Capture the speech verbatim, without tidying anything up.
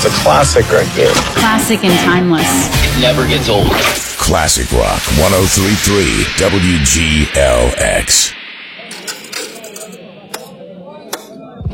It's a classic record. Classic and timeless. It never gets old. Classic Rock one oh three point three W G L X.